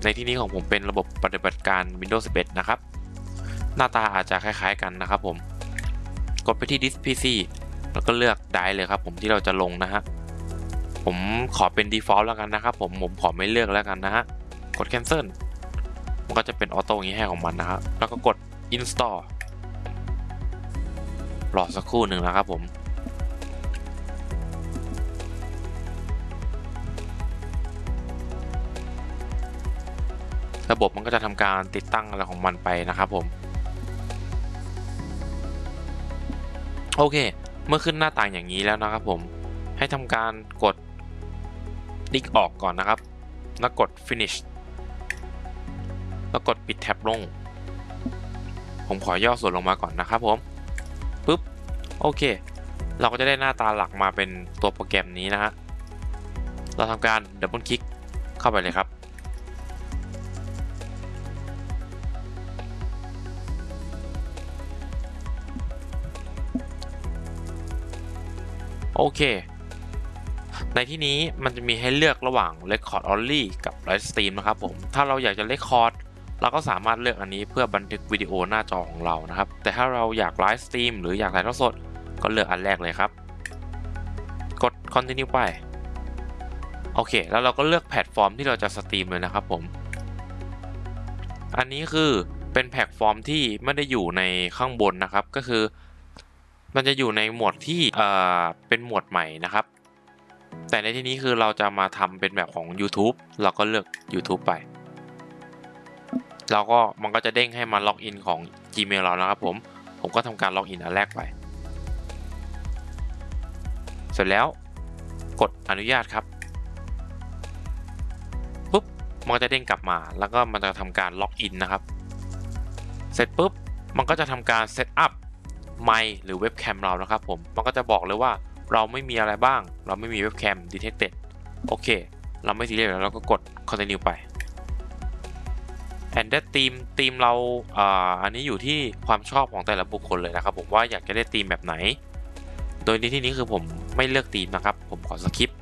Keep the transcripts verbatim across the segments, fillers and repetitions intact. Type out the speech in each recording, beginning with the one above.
ในที่นี้ของผมเป็นระบบปฏิบัติการ วินโดว์ สิบเอ็ด นะครับหน้าตาอาจจะคล้ายๆกันนะครับผมกดไปที่ Disk พี ซี แล้วก็เลือกได้เลยครับผมที่เราจะลงนะฮะผมขอเป็น default แล้วกันนะครับผมผมขอไม่เลือกแล้วกันนะฮะกด cancel มันก็จะเป็นออโต้อย่างนี้ให้ของมันนะครับแล้วก็กด install รอสักครู่หนึ่งนะครับผมระบบมันก็จะทำการติดตั้งอะไรของมันไปนะครับผมโอเคเมื่อขึ้นหน้าต่างอย่างนี้แล้วนะครับผมให้ทำการกดดิกออกก่อนนะครับแล้วกด finish แล้วกดปิดแท็บลงผมขอย่อส่วนลงมาก่อนนะครับผมปุ๊บโอเคเราก็จะได้หน้าตาหลักมาเป็นตัวโปรแกรมนี้นะฮะเราทำการดับเบิลคลิกเข้าไปเลยครับโอเคในที่นี้มันจะมีให้เลือกระหว่าง Record Only กับ Live Stream นะครับผมถ้าเราอยากจะ Record เราก็สามารถเลือกอันนี้เพื่อบันทึกวิดีโอหน้าจอของเรานะครับแต่ถ้าเราอยาก Live Stream หรืออยากถ่ายทอดสดก็เลือกอันแรกเลยครับกด Continue ไปโอเคแล้วเราก็เลือกแพลตฟอร์มที่เราจะสตรีมเลยนะครับผมอันนี้คือเป็นแพลตฟอร์มที่ไม่ได้อยู่ในข้างบนนะครับก็คือมันจะอยู่ในหมวดที่เอ่อเป็นหมวดใหม่นะครับแต่ในที่นี้คือเราจะมาทำเป็นแบบของ YouTube เราก็เลือก YouTube ไปแล้วก็มันก็จะเด้งให้มาล็อกอินของ Gmail เรานะครับผมผมก็ทำการล็อกอินอันแรกไปเสร็จแล้วกดอนุญาตครับปุ๊บมันก็จะเด้งกลับมาแล้วก็มันจะทำการล็อกอินนะครับเสร็จปุ๊บมันก็จะทำการเซตอัพไมค์หรือเว็บแคมเรานะครับผมมันก็จะบอกเลยว่าเราไม่มีอะไรบ้างเราไม่มีเว็บแคม detected โอเคเราไม่ซีเรียสแล้วเราก็กด continue ไป and that theme ธีมเราอ่าอันนี้อยู่ที่ความชอบของแต่ละบุคคลเลยนะครับผมว่าอยากจะได้ธีมแบบไหนโดยในที่นี้คือผมไม่เลือกธีมนะครับผมขอสคิป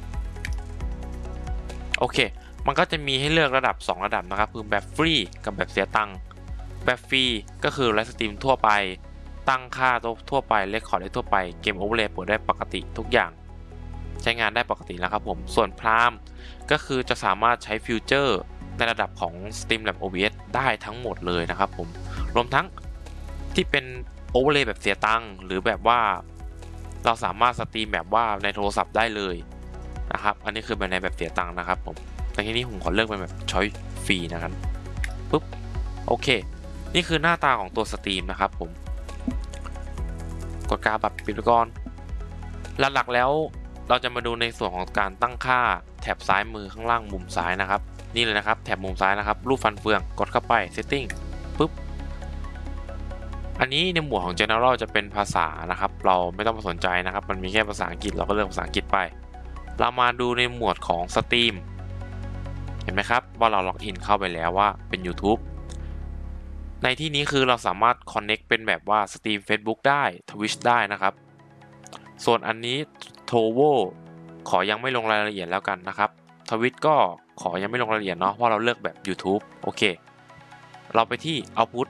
โอเคมันก็จะมีให้เลือกระดับสองระดับนะครับคือแบบฟรีกับแบบเสียตังค์แบบฟรีก็คือไลฟ์สตรีมทั่วไปตั้งค่าทั่วไปเรคคอร์ดได้ทั่วไปเกมโอเวอร์เลย์เปิดได้ปกติทุกอย่างใช้งานได้ปกติแล้วครับผมส่วนพรามก็คือจะสามารถใช้ฟิวเจอร์ในระดับของ Streamlabs โอ บี เอส ได้ทั้งหมดเลยนะครับผมรวมทั้งที่เป็นโอเวอร์เลย์แบบเสียตังค์หรือแบบว่าเราสามารถสตรีมแบบว่าในโทรศัพท์ได้เลยนะครับอันนี้คือแบบในแบบเสียตังค์นะครับผมในที่นี้ผมขอเลือกเป็นแบบช้อยฟรีนะครับปุ๊บโอเคนี่คือหน้าตาของตัวสตรีมนะครับผมกดกาบัตรปิดก่อนหลักๆแล้วเราจะมาดูในส่วนของการตั้งค่าแถบซ้ายมือข้างล่างมุมซ้ายนะครับนี่เลยนะครับแถบมุมซ้ายนะครับรูปฟันเฟืองกดเข้าไป setting ปุ๊บอันนี้ในหมวดของ general จะเป็นภาษานะครับเราไม่ต้องมาสนใจนะครับมันมีแค่ภาษาอังกฤษเราก็เลือกภาษาอังกฤษไปเรามาดูในหมวดของสตรีมเห็นไหมครับว่าเราล็อกอินเข้าไปแล้วว่าเป็น YouTube ในที่นี้คือเราสามารถ connect เป็นแบบว่าสตรีม Facebook ได้ Twitch ได้นะครับส่วนอันนี้ Trovo ขอยังไม่ลงรายละเอียดแล้วกันนะครับ Twitch ก็ขอยังไม่ลงรายละเอียดเนาะเพราะเราเลือกแบบ YouTube โอเคเราไปที่ Output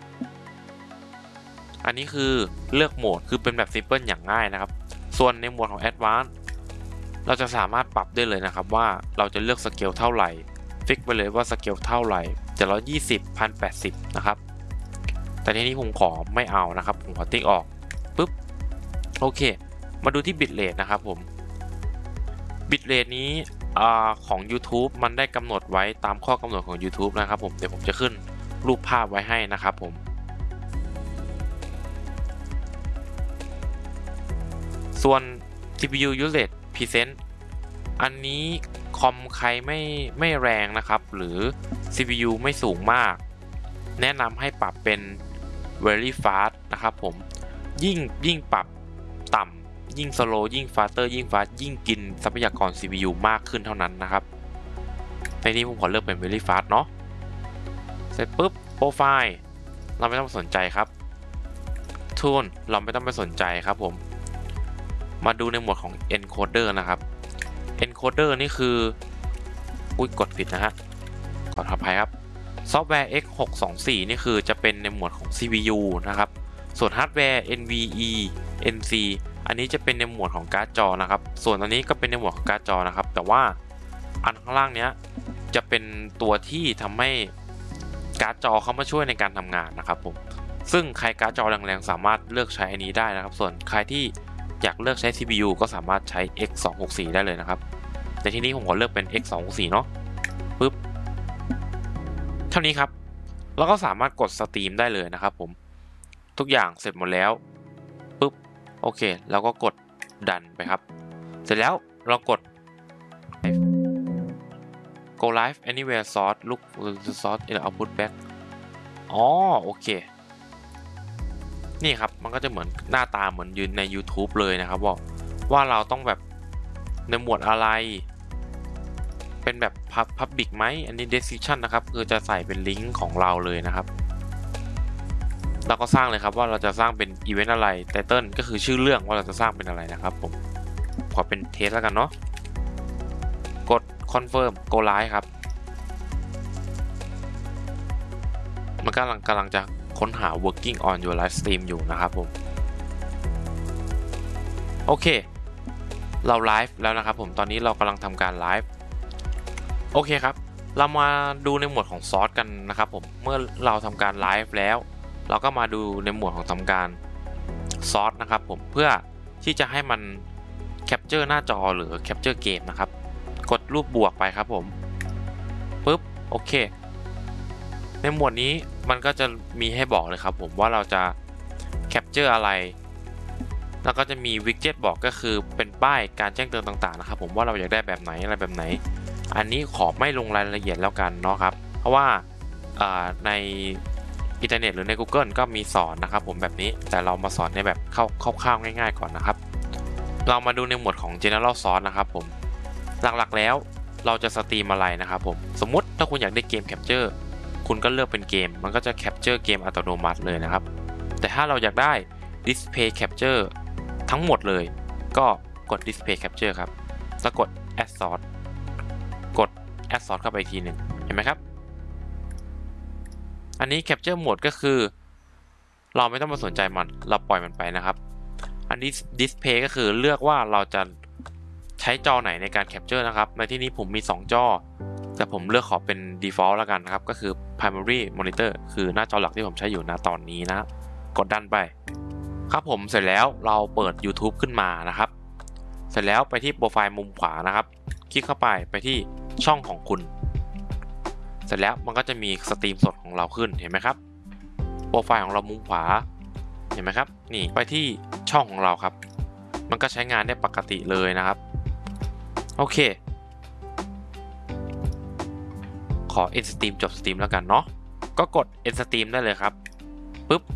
อันนี้คือเลือกโหมดคือเป็นแบบ Simple อย่างง่ายนะครับส่วนในโหมดของ Advanced เราจะสามารถปรับได้เลยนะครับว่าเราจะเลือกสเกลเท่าไหร่ฟิกไปเลยว่าสเกลเท่าไหร่เจ็ดร้อยยี่สิบ หนึ่งพันแปดสิบนะครับแต่ทีนี้ผมขอไม่เอานะครับผมขอติ๊กออกปุ๊บโอเคมาดูที่บิตเรทนะครับผมบิตเรทนี้อ่าของ YouTube มันได้กำหนดไว้ตามข้อกำหนดของ YouTube นะครับผมเดี๋ยวผมจะขึ้นรูปภาพไว้ให้นะครับผมส่วน ซี พี ยู Usage Percent อันนี้คอมใครไม่ไม่แรงนะครับหรือ ซี พี ยู ไม่สูงมากแนะนำให้ปรับเป็น Very Fast นะครับผมยิ่งยิ่งปรับต่ำยิ่ง slow ยิ่ง faster ยิ่ง fast ยิ่งกินทรัพยากร ซี พี ยู มากขึ้นเท่านั้นนะครับในนี้ผมขอเลือกเป็น Very Fast เนาะเสร็จปุ๊บ Profile เราไม่ต้องสนใจครับ Tool เราไม่ต้องไปสนใจครับผมมาดูในหมวดของ Encoder นะครับ Encoder นี่คืออุ้ยกดผิดนะฮะขอโทซอฟต์แวร์ เอ็กซ์ หกสองสี่ นี่คือจะเป็นในหมวดของ ซี พี ยู นะครับส่วนฮาร์ดแวร์ เอ็น วี อี เอ็น ซี อันนี้จะเป็นในหมวดของการ์ดจอนะครับส่วนอันนี้ก็เป็นในหมวดของการ์ดจอนะครับแต่ว่าอันข้างล่างเนี้ยจะเป็นตัวที่ทำให้การ์ดจอเข้ามาช่วยในการทำงานนะครับผมซึ่งใครการ์ดจอแรงๆสามารถเลือกใช้อันนี้ได้นะครับส่วนใครที่อยากเลือกใช้ ซี พี ยู ก็สามารถใช้ เอ็กซ์ สองหกสี่ ได้เลยนะครับในที่นี้ผมขอเลือกเป็น เอ็กซ์ สองหกสี่ เนาะปึ๊บเท่านี้ครับเราก็สามารถกดสตรีมได้เลยนะครับผมทุกอย่างเสร็จหมดแล้วปึ๊บโอเคแล้วก็กดดันไปครับเสร็จแล้วเรากด go live anywhere source look the source in output back อ๋อโอเคนี่ครับมันก็จะเหมือนหน้าตาเหมือนยืนใน YouTube เลยนะครับว่าว่าเราต้องแบบในหมวดอะไรเป็นแบบ Public ไหมอันนี้ Description นะครับคือจะใส่เป็นลิงก์ของเราเลยนะครับเราก็สร้างเลยครับว่าเราจะสร้างเป็นอีเวนต์อะไร Title ก็คือชื่อเรื่องว่าเราจะสร้างเป็นอะไรนะครับผมขอเป็นเทสแล้วกันเนาะกด Confirm Go Live ครับมันกำลังกำลังจะค้นหา working on your live stream อยู่นะครับผมโอเคเราไลฟ์แล้วนะครับผมตอนนี้เรากำลังทำการไลฟ์โอเคครับเรามาดูในหมวดของซอสกันนะครับผมเมื่อเราทำการไลฟ์แล้วเราก็มาดูในหมวดของทำการซอสนะครับผมเพื่อที่จะให้มันแคปเจอร์หน้าจอหรือแคปเจอร์เกมนะครับกดรูปบวกไปครับผมปึ๊บโอเคในหมวดนี้มันก็จะมีให้บอกเลยครับผมว่าเราจะแคปเจอร์อะไรแล้วก็จะมีวิดเจ็ตบอกก็คือเป็นป้ายการแจ้งเตือนต่างๆนะครับผมว่าเราอยากได้แบบไหนอะไรแบบไหนอันนี้ขอไม่ลงรายละเอียดแล้วกันเนาะครับเพราะว่าในอินเทอร์เน็ตหรือใน Google ก็มีสอนนะครับผมแบบนี้แต่เรามาสอนในแบบคร่าวๆง่ายๆก่อนนะครับเรามาดูในหมวดของ General Source นะครับผมหลักๆแล้วเราจะสตรีมอะไรนะครับผมสมมุติถ้าคุณอยากได้เกมแคปเจอร์คุณก็เลือกเป็นเกมมันก็จะแคปเจอร์เกมอัตโนมัติเลยนะครับแต่ถ้าเราอยากได้ Display Capture ทั้งหมดเลยก็กด Display Capture ครับแล้วกด Add Source กด Add Source เข้าไปอีกทีหนึ่งเห็นไหมครับอันนี้ Capture Mode ก็คือเราไม่ต้องมาสนใจมันเราปล่อยมันไปนะครับอันนี้ Display ก็คือเลือกว่าเราจะใช้จอไหนในการ Capture นะครับในที่นี้ผมมีสองจอแต่ผมเลือกขอเป็น Default แล้วกันนะครับก็คือ Primary Monitor คือหน้าจอหลักที่ผมใช้อยู่ณตอนนี้นะกดดันไปครับผมเสร็จแล้วเราเปิด YouTube ขึ้นมานะครับเสร็จแล้วไปที่โปรไฟล์มุมขวานะครับคลิกเข้าไปไปที่ช่องของคุณเสร็จแล้วมันก็จะมีสตรีมสดของเราขึ้นเห็นไหมครับโปรไฟล์ของเรามุมขวาเห็นไหมครับนี่ไปที่ช่องของเราครับมันก็ใช้งานได้ปกติเลยนะครับโอเคขอ End Stream จบสตรีมแล้วกันเนาะก็กด End Stream ได้เลยครับปึ๊บ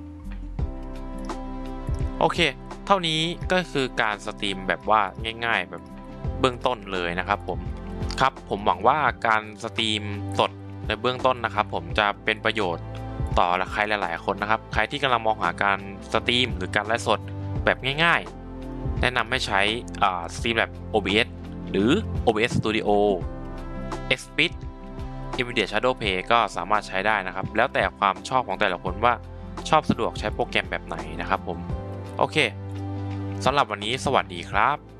โอเคเท่านี้ก็คือการสตรีมแบบว่าง่ายๆแบบเบื้องต้นเลยนะครับผมครับผมหวังว่าการสตรีมสดในเบื้องต้นนะครับผมจะเป็นประโยชน์ต่อใครหลายๆคนนะครับใครที่กำลังมองหาการสตรีมหรือการไลฟ์สดแบบง่ายๆแนะนำให้ใช้สตรีมแบบ โอ บี เอส หรือ โอ บี เอส Studio Xsplit Immediate Shadowplay ก็สามารถใช้ได้นะครับแล้วแต่ความชอบของแต่ละคนว่าชอบสะดวกใช้โปรแกรมแบบไหนนะครับผมโอเคสำหรับวันนี้สวัสดีครับ